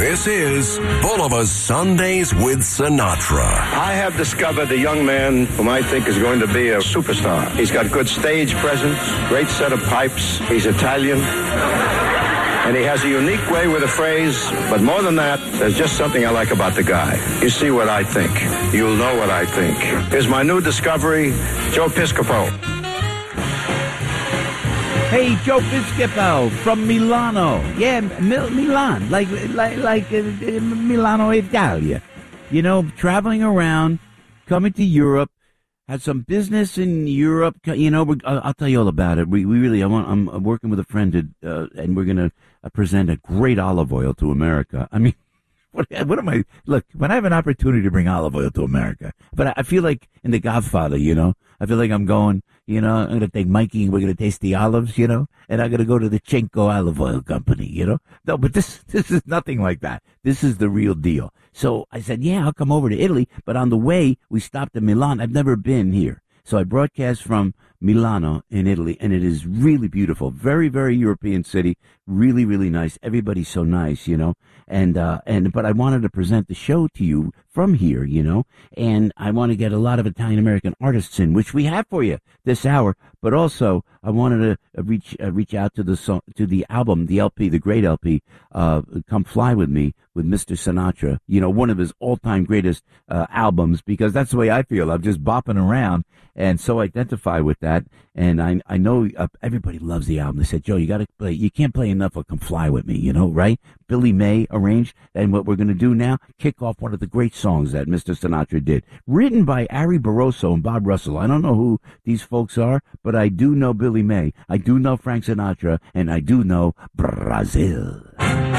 This is Bulova Sundays with Sinatra. I have discovered a young man whom I think is going to be a superstar. He's got good stage presence, great set of pipes. He's Italian. And he has a unique way with a phrase. But more than that, there's just something I like about the guy. You see what I think. You'll know what I think. Here's my new discovery, Joe Piscopo. Hey, Joe Piscopo from Milano. Yeah, Milan, like Milano, Italia. You know, traveling around, coming to Europe, had some business in Europe. You know, I'll tell you all about it. I'm working with a friend, and we're going to present a great olive oil to America. I mean, what am I? Look, when I have an opportunity to bring olive oil to America, but I feel like in The Godfather, you know, I feel like I'm going, you know, I'm going to take Mikey and we're going to taste the olives, you know, and I'm going to go to the Chenko Olive Oil Company, you know. No, but this is nothing like that. This is the real deal. So I said, yeah, I'll come over to Italy. But on the way, we stopped in Milan. I've never been here. So I broadcast from Milano in Italy, and it is really beautiful. Very, very European city. Really, really nice. Everybody's so nice, you know. But I wanted to present the show to you from here, you know, and I want to get a lot of Italian-American artists in, which we have for you this hour. But also, I wanted to reach out to the album, the LP, the great LP, Come Fly With Me, with Mr. Sinatra, you know, one of his all-time greatest albums, because that's the way I feel. I'm just bopping around and so identify with that. And I know everybody loves the album. They said, Joe, you can't play enough of Come Fly With Me, you know, right? Billy May arranged. And what we're going to do now, kick off one of the great songs that Mr. Sinatra did, written by Ari Barroso and Bob Russell. I don't know who these folks are, but I do know Billy May. I do know Frank Sinatra, and I do know Brazil.